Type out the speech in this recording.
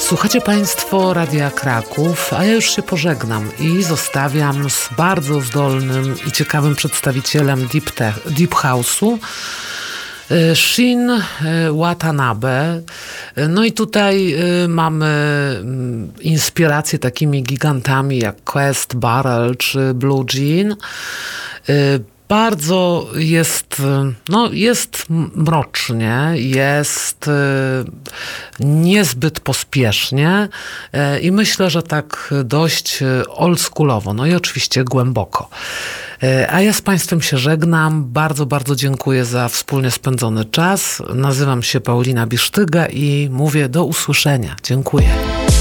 Słuchacie Państwo Radia Kraków, a ja już się pożegnam i zostawiam z bardzo zdolnym i ciekawym przedstawicielem Deep House'u, Shin Watanabe. No i tutaj mamy inspiracje takimi gigantami jak Quest, Barrel czy Blue Jean. Bardzo jest mrocznie, jest niezbyt pospiesznie i myślę, że tak dość oldschoolowo, no i oczywiście głęboko. A ja z Państwem się żegnam. Bardzo, bardzo dziękuję za wspólnie spędzony czas. Nazywam się Paulina Bisztyga i mówię do usłyszenia. Dziękuję.